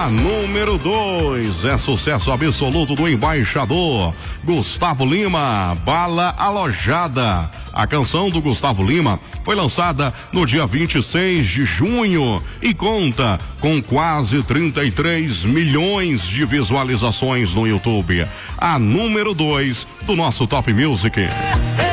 número 2 é sucesso absoluto do embaixador Gustavo Lima, Bala Alojada. A canção do Gustavo Lima foi lançada no dia 26 de junho e conta com quase 33 milhões de visualizações no YouTube. A número 2 do nosso Top Music.